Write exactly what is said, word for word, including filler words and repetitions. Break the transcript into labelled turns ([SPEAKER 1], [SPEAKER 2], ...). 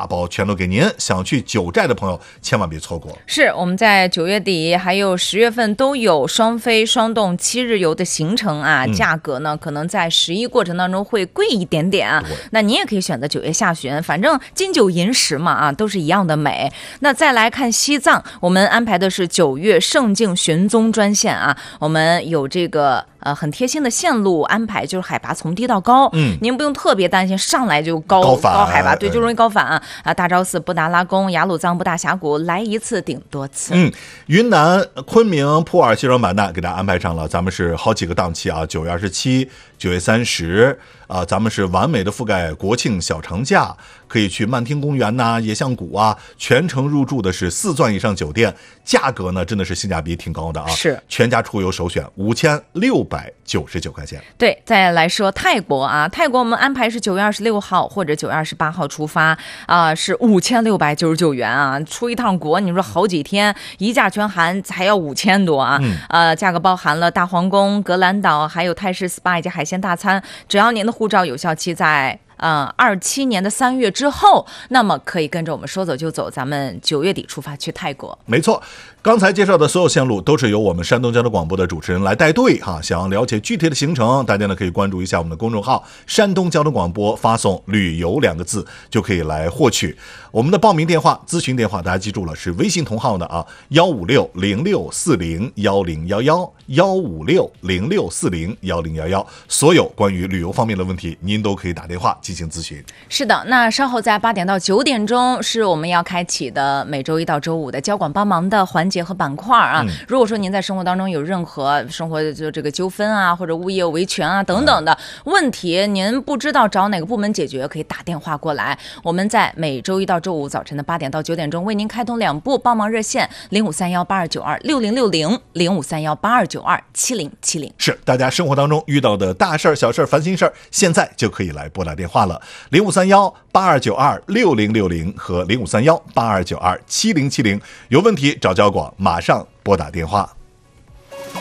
[SPEAKER 1] 大包全都给您。想去九寨的朋友千万别错过。
[SPEAKER 2] 是我们在九月底还有十月份都有双飞双动七日游的行程啊，嗯、价格呢可能在十一过程当中会贵一点点啊。那你也可以选择九月下旬，反正金九银十嘛啊，都是一样的美。那再来看西藏，我们安排的是九月圣境寻踪专线啊，我们有这个。呃，很贴心的线路安排，就是海拔从低到高，嗯，您不用特别担心上来就高
[SPEAKER 1] 高,
[SPEAKER 2] 高海拔，对，就容易高反啊。啊，大昭寺、布达拉宫、雅鲁藏布大峡谷，来一次顶多次。
[SPEAKER 1] 嗯，云南、昆明、普洱、西双版纳给大家安排上了，咱们是好几个档期啊，九月二十七、九月三十啊，咱们是完美的覆盖国庆小长假，可以去曼听公园呐、啊、野象谷啊，全程入住的是四钻以上酒店，价格呢真的是性价比挺高的啊，是全家出游首选五千六百九十九块钱。
[SPEAKER 2] 对，再来说泰国啊，泰国我们安排是九月二十六号或者九月二十八号出发啊、呃，是五千六百九十九元啊，出一趟国你说好几天，一价全含才要五千多啊，嗯、呃，价格包含了大皇宫、格兰岛，还有泰式 S P A 以及海鲜大餐，只要您的护照有效期在。嗯，二七年的三月之后，那么可以跟着我们说走就走，咱们九月底出发去泰国。
[SPEAKER 1] 没错，刚才介绍的所有线路都是由我们山东交通广播的主持人来带队哈。想要了解具体的行程，大家呢可以关注一下我们的公众号“山东交通广播”，发送“旅游”两个字就可以来获取我们的报名电话、咨询电话。大家记住了，是微信同号的啊，幺五六零六四零幺零幺幺，幺五六零六四零幺零幺幺。所有关于旅游方面的问题，您都可以打电话进行咨询。
[SPEAKER 2] 是的，那稍后在八点到九点钟是我们要开启的每周一到周五的交管帮忙的环节和板块啊。嗯、如果说您在生活当中有任何生活就这个纠纷啊，或者物业维权啊等等的问题，您不知道找哪个部门解决，可以打电话过来。我们在每周一到周五早晨的八点到九点钟为您开通两部帮忙热线：零五三幺八二九二六零六零，零五三幺八二九二七零七零。
[SPEAKER 1] 是大家生活当中遇到的大事儿、小事儿、烦心事儿，现在就可以来拨打电话了。零五三幺八二九二六零六零和零五三幺八二九二七零七零，有问题找交广，马上拨打电话。